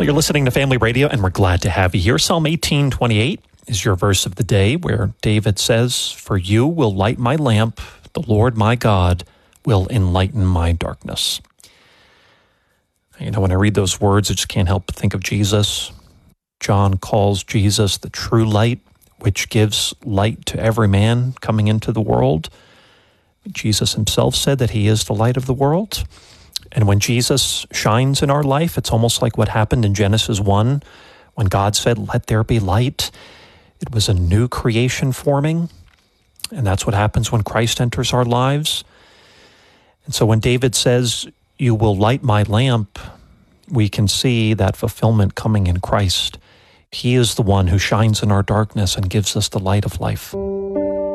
You're listening to Family Radio, and we're glad to have you here. Psalm 18:28 is your verse of the day, where David says, "For you will light my lamp, the Lord my God will enlighten my darkness." You know, when I read those words, I just can't help but think of Jesus. John calls Jesus the true light, which gives light to every man coming into the world. Jesus himself said that he is the light of the world. And when Jesus shines in our life, it's almost like what happened in Genesis 1, when God said, "Let there be light." It was a new creation forming. And that's what happens when Christ enters our lives. And so when David says, "You will light my lamp," we can see that fulfillment coming in Christ. He is the one who shines in our darkness and gives us the light of life.